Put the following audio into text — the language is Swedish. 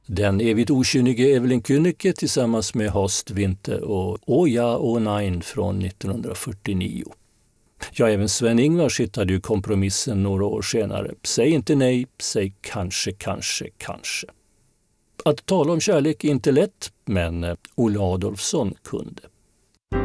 Den evigt okynnige Evelyn Künneke tillsammans med Horst Winter och Åh ja, åh nein från 1949. Ja, även Sven-Ingvars hittade ju kompromissen några år senare. Säg inte nej, säg kanske, kanske, kanske. Att tala om kärlek är inte lätt, men Olle Adolphson kunde.